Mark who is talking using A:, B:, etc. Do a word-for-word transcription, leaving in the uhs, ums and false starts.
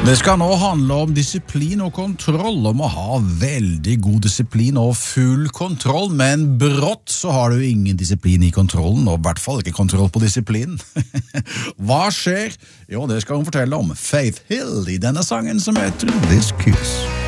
A: Det skal nå handle om disiplin og kontroll, om å ha veldig god disiplin og full kontroll, men brått så har du ingen disiplin i kontrollen, og i hvert fall ikke kontroll på disiplinen. Hva skjer? Jo, det skal hun fortelle om Faith Hill i denne sangen som heter This Kiss.